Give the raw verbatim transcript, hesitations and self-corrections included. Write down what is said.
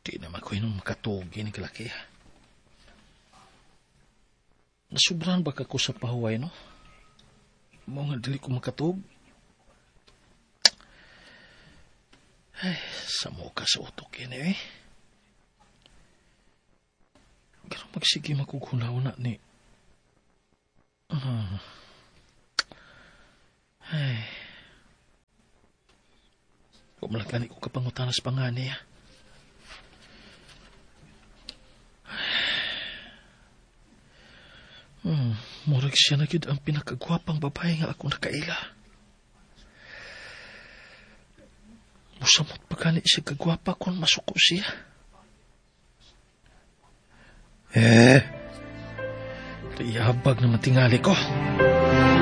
Di naman ko yun makatugi ni kalaki. Nasubrahan ba ka ko sa pahuway, no? Mo nga dili ko makatug. Ay, sa mo ka sa utok yun eh. Pero magsige makugunaw na ni. Uh, ay. Pumalagani ko kapangutanas pangani, ah. Hmm, murag siya na gyud ang pinakagwapang babae nga ako nakaila. Musamot pa gani siya kagwapa kung masuko siya. Eh, liyabag na matingali ko.